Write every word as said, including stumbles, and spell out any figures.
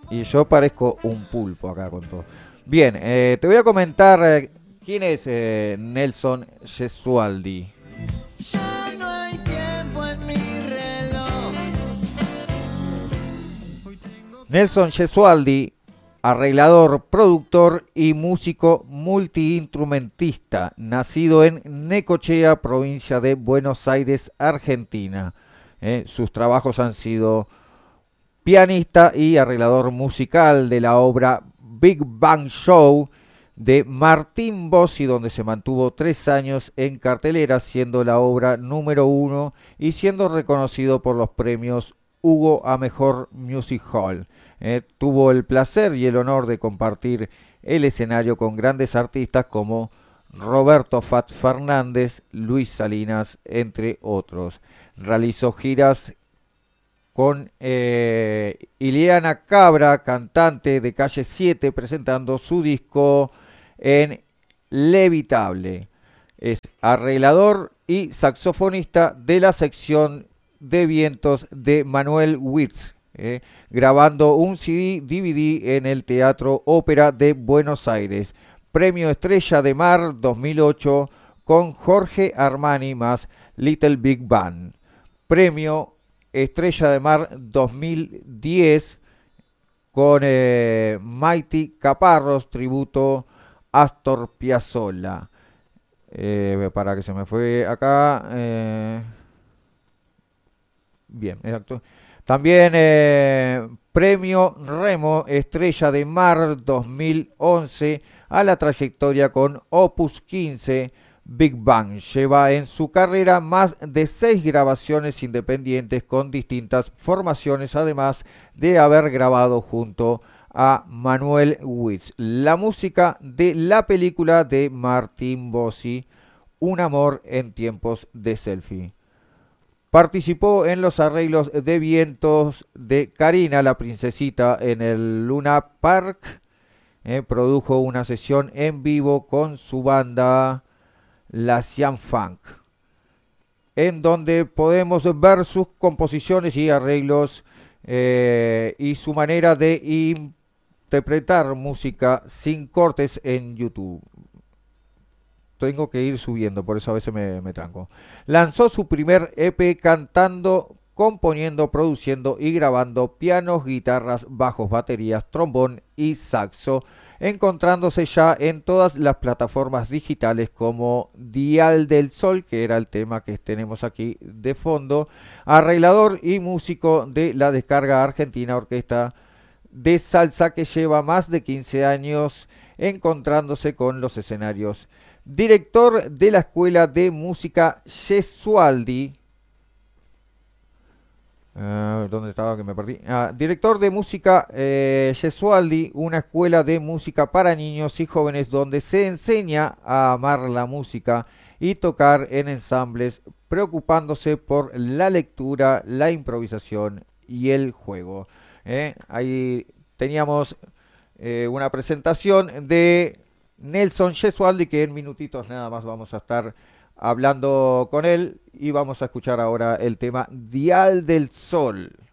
Y yo parezco un pulpo acá con todo. Bien, eh, te voy a comentar eh, quién es eh, Nelson Gesualdi. Ya no hay tiempo en mi reloj. Hoy tengo que Nelson Gesualdi, arreglador, productor y músico multiinstrumentista, nacido en Necochea, provincia de Buenos Aires, Argentina. Eh, sus trabajos han sido pianista y arreglador musical de la obra Big Bang Show de Martín Bossi, donde se mantuvo tres años en cartelera, siendo la obra número uno y siendo reconocido por los premios Hugo a Mejor Music Hall. Eh, tuvo el placer y el honor de compartir el escenario con grandes artistas como Roberto Fat Fernández, Luis Salinas, entre otros. Realizó giras con eh, Ileana Cabra, cantante de Calle siete, presentando su disco en Levitable. Es arreglador y saxofonista de la sección de vientos de Manuel Wirtz, eh, grabando un C D D V D en el Teatro Ópera de Buenos Aires. Premio Estrella de Mar dos mil ocho con Jorge Armani más Little Big Band. Premio Estrella de Mar dos mil diez con eh, Mighty Caparros, tributo Astor Piazzolla. Eh, para que se me fue acá. Eh, bien, exacto. También eh, Premio Remo Estrella de Mar dos mil once a la trayectoria con Opus quince Big Bang. Lleva en su carrera más de seis grabaciones independientes con distintas formaciones, además de haber grabado junto a Manuel Wirtz la música de la película de Martín Bossi, Un amor en tiempos de selfie. Participó en los arreglos de vientos de Karina, la princesita, en el Luna Park. Eh, produjo una sesión en vivo con su banda La Siam Funk, en donde podemos ver sus composiciones y arreglos eh, y su manera de interpretar música sin cortes en YouTube. Tengo que ir subiendo, por eso a veces me, me tranco. Lanzó su primer E P cantando, componiendo, produciendo y grabando pianos, guitarras, bajos, baterías, trombón y saxo, encontrándose ya en todas las plataformas digitales como Dial del Sol, que era el tema que tenemos aquí de fondo, arreglador y músico de la Descarga Argentina, orquesta de salsa que lleva más de quince años encontrándose con los escenarios. Director de la Escuela de Música Gesualdi. Uh, ¿Dónde estaba que me perdí? Ah, director de música eh, Gesualdi, una escuela de música para niños y jóvenes donde se enseña a amar la música y tocar en ensambles, preocupándose por la lectura, la improvisación y el juego. ¿Eh? Ahí teníamos eh, una presentación de Nelson Gesualdi, que en minutitos nada más vamos a estar hablando con él y vamos a escuchar ahora el tema Dial del Sol.